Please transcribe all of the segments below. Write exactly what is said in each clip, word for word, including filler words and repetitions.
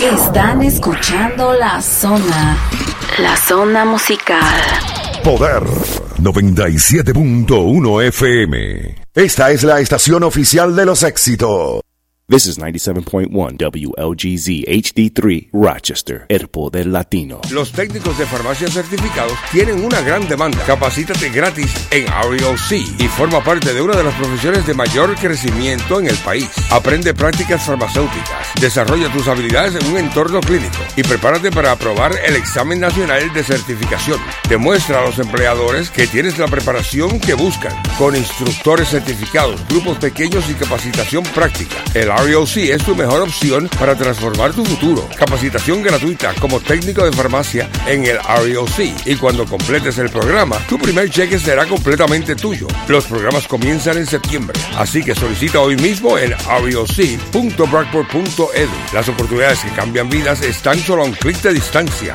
Están escuchando La Zona. La Zona Musical. Poder noventa y siete punto uno F M. Esta es la estación oficial de los éxitos. This is ninety-seven point one W L G Z H D three, Rochester, el poder latino. Los técnicos de farmacia certificados tienen una gran demanda. Capacítate gratis en R E O C y forma parte de una de las profesiones de mayor crecimiento en el país. Aprende prácticas farmacéuticas, desarrolla tus habilidades en un entorno clínico y prepárate para aprobar el examen nacional de certificación. Demuestra a los empleadores que tienes la preparación que buscan, con instructores certificados, grupos pequeños y capacitación práctica. El R E O C es tu mejor opción para transformar tu futuro. Capacitación gratuita como técnico de farmacia en el R E O C. Y cuando completes el programa, tu primer cheque será completamente tuyo. Los programas comienzan en septiembre, así que solicita hoy mismo en R E O C punto bracport punto edu. Las oportunidades que cambian vidas están solo a un clic de distancia.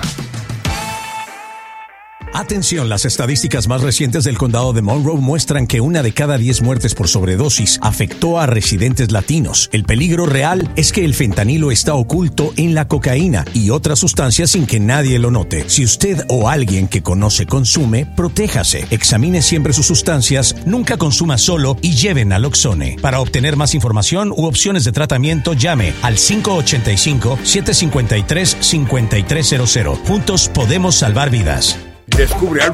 Atención, las estadísticas más recientes del condado de Monroe muestran que una de cada diez muertes por sobredosis afectó a residentes latinos. El peligro real es que el fentanilo está oculto en la cocaína y otras sustancias sin que nadie lo note. Si usted o alguien que conoce consume, protéjase. Examine siempre sus sustancias, nunca consuma solo y lleve Naloxone. Para obtener más información u opciones de tratamiento, llame al cinco ocho cinco, siete cinco tres, cinco tres cero cero. Juntos podemos salvar vidas. Descubre algo